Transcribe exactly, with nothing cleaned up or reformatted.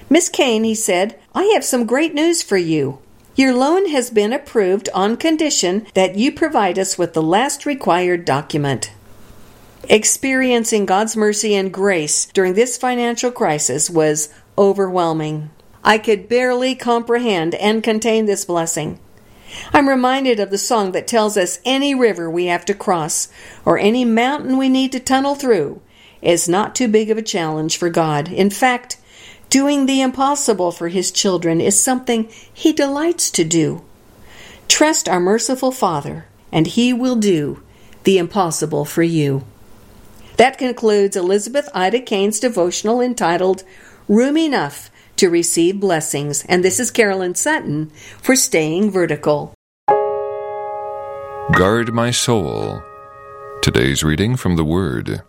"Miss Kane," he said, "I have some great news for you. Your loan has been approved on condition that you provide us with the last required document." Experiencing God's mercy and grace during this financial crisis was overwhelming. I could barely comprehend and contain this blessing. I'm reminded of the song that tells us any river we have to cross or any mountain we need to tunnel through is not too big of a challenge for God. In fact, doing the impossible for His children is something He delights to do. Trust our merciful Father, and He will do the impossible for you. That concludes Elizabeth Ida Kane's devotional entitled Room Enough to Receive Blessings. And this is Carolyn Sutton for Staying Vertical. Guard my soul. Today's reading from the Word.